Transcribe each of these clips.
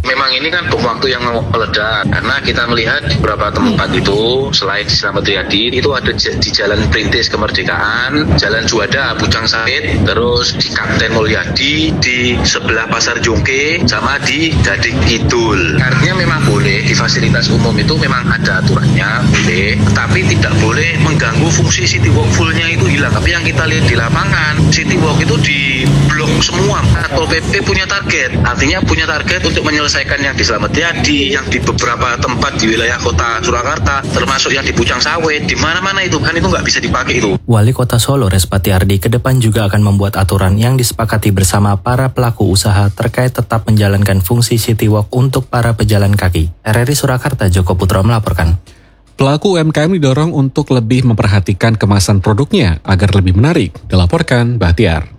Memang ini kan bom waktu yang meledak karena kita melihat beberapa tempat itu selain di Slamet Riyadi itu ada di Jalan Perintis Kemerdekaan, Jalan Juanda Bujang Sawit, terus di Kapten Mulyadi, di sebelah Pasar Jongke, sama di Gading Kidul. Artinya memang boleh di fasilitas umum itu memang ada aturannya, boleh, tapi tidak boleh mengganggu fungsi City Walk fullnya itu hilang. Tapi yang kita lihat di lapangan, City Walk itu di blok semua. Satpol PP punya target, artinya punya target untuk menyelesaikan yang di Slamet Riyadi, yang di beberapa tempat di wilayah kota Surakarta, termasuk yang di Bujang Sawit, di mana-mana itu kan itu nggak bisa dipakai itu. Wali Kota Solo Respati Ardi ke depan juga akan membuat aturan yang disepakati bersama para pelaku usaha terkait tetap menjalankan fungsi City Walk untuk para pejalan kaki. RRI Surakarta, Joko Putro melaporkan. Pelaku UMKM didorong untuk lebih memperhatikan kemasan produknya agar lebih menarik, dilaporkan Bahtiar.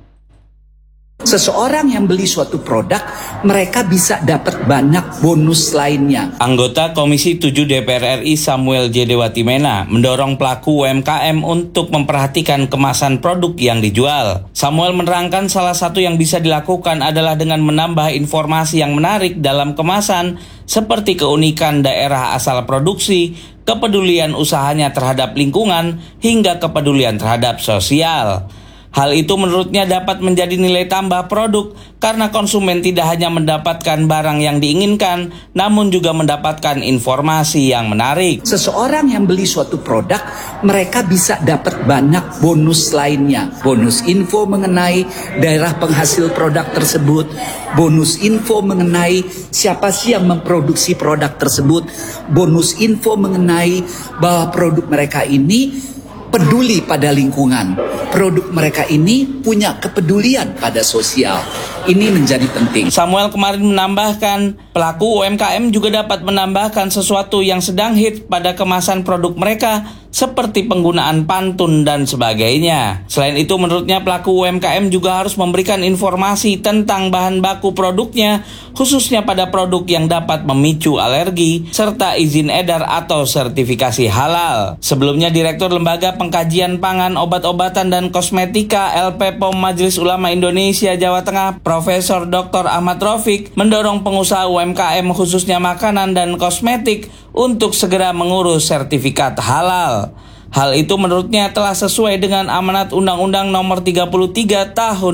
Seseorang yang beli suatu produk, mereka bisa dapat banyak bonus lainnya. Anggota Komisi 7 DPR RI Samuel J. Dewatimena mendorong pelaku UMKM untuk memperhatikan kemasan produk yang dijual. Samuel menerangkan salah satu yang bisa dilakukan adalah dengan menambah informasi yang menarik dalam kemasan seperti keunikan daerah asal produksi, kepedulian usahanya terhadap lingkungan, hingga kepedulian terhadap sosial. Hal itu menurutnya dapat menjadi nilai tambah produk karena konsumen tidak hanya mendapatkan barang yang diinginkan, namun juga mendapatkan informasi yang menarik. Seseorang yang beli suatu produk, mereka bisa dapat banyak bonus lainnya. Bonus info mengenai daerah penghasil produk tersebut, bonus info mengenai siapa sih yang memproduksi produk tersebut, bonus info mengenai bahwa produk mereka ini peduli pada lingkungan. Produk mereka ini punya kepedulian pada sosial. Ini menjadi penting. Samuel kemarin menambahkan, pelaku UMKM juga dapat menambahkan sesuatu yang sedang hit pada kemasan produk mereka, seperti penggunaan pantun dan sebagainya. Selain itu, menurutnya pelaku UMKM juga harus memberikan informasi tentang bahan baku produknya, khususnya pada produk yang dapat memicu alergi, serta izin edar atau sertifikasi halal. Sebelumnya, Direktur Lembaga Pengkajian Pangan, Obat-obatan dan Kosmetika LP POM Majelis Ulama Indonesia Jawa Tengah, Profesor Dr. Ahmad Rafiq, mendorong pengusaha UMKM khususnya makanan dan kosmetik untuk segera mengurus sertifikat halal. Hal itu menurutnya telah sesuai dengan amanat Undang-Undang Nomor 33 Tahun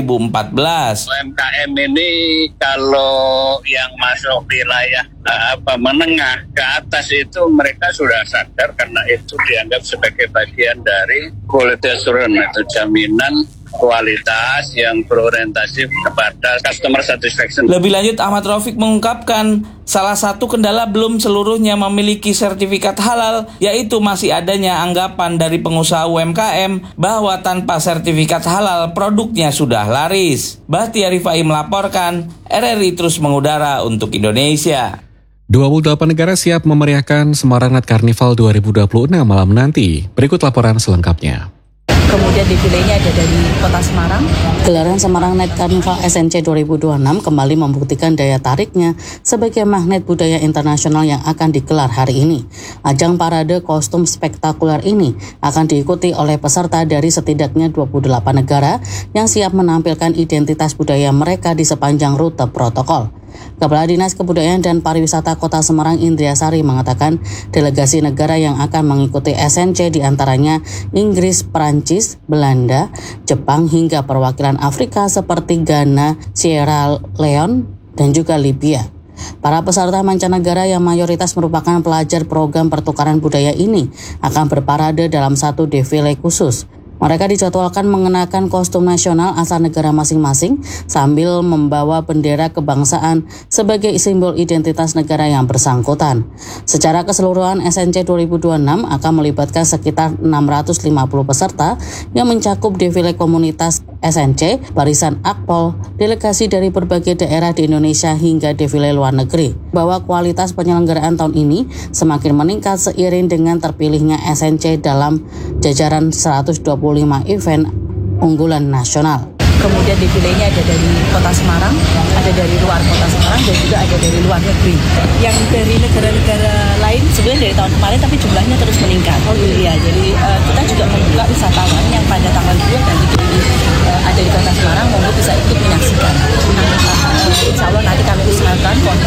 2014. UMKM ini kalau yang masuk wilayah menengah ke atas itu mereka sudah sadar karena itu dianggap sebagai bagian dari quality assurance atau jaminan kualitas yang berorientasi kepada customer satisfaction. Lebih lanjut, Ahmad Rafiq mengungkapkan salah satu kendala belum seluruhnya memiliki sertifikat halal, yaitu masih adanya anggapan dari pengusaha UMKM bahwa tanpa sertifikat halal produknya sudah laris. Bahtiar Rifai melaporkan, RRI terus mengudara untuk Indonesia. 28 negara siap memeriahkan Semarang Night Carnival 2026 malam nanti. Berikut laporan selengkapnya. Kemudian defilenya ada dari Kota Semarang. Gelaran Semarang Night Carnival SNC 2026 kembali membuktikan daya tariknya sebagai magnet budaya internasional yang akan digelar hari ini. Ajang parade kostum spektakuler ini akan diikuti oleh peserta dari setidaknya 28 negara yang siap menampilkan identitas budaya mereka di sepanjang rute protokol. Kepala Dinas Kebudayaan dan Pariwisata Kota Semarang Indriasari mengatakan delegasi negara yang akan mengikuti SNC diantaranya Inggris, Perancis, Belanda, Jepang hingga perwakilan Afrika seperti Ghana, Sierra Leone, dan juga Libya. Para peserta mancanegara yang mayoritas merupakan pelajar program pertukaran budaya ini akan berparade dalam satu defile khusus. Mereka dijadwalkan mengenakan kostum nasional asal negara masing-masing sambil membawa bendera kebangsaan sebagai simbol identitas negara yang bersangkutan. Secara keseluruhan, SNC 2026 akan melibatkan sekitar 650 peserta yang mencakup defile komunitas SNC, barisan Akpol, delegasi dari berbagai daerah di Indonesia hingga defile luar negeri. Bahwa kualitas penyelenggaraan tahun ini semakin meningkat seiring dengan terpilihnya SNC dalam jajaran 125 event unggulan nasional. Kemudian defilenya ada dari Kota Semarang, ada dari luar Kota Semarang, dan juga ada dari luar negeri. Yang dari negara-negara lain sebenarnya dari tahun kemarin, tapi jumlahnya terus meningkat. Oh iya, jadi kita juga membuka wisatawan yang pada tanggal 2 dan 3 ini ada di Kota Semarang, monggo bisa ikut menyaksikan. Insya Allah nanti kami usahakan